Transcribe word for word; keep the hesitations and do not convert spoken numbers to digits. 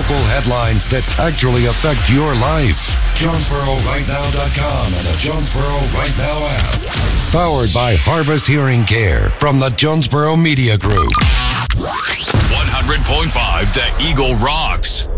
local headlines that actually affect your life. Jonesboro Right Now dot com and the Jonesboro Right Now app. Powered by Harvest Hearing Care from the Jonesboro Media Group. one hundred point five The Eagle rocks.